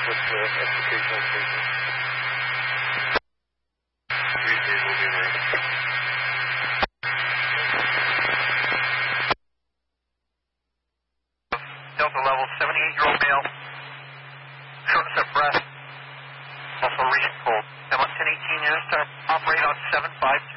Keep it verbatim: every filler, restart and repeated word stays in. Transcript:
with the extrication station. Three days will be there. Delta level, seventy-eight-year-old male, shortness of breath, also recent cold. I'm on ten eighteen units to operate on seven five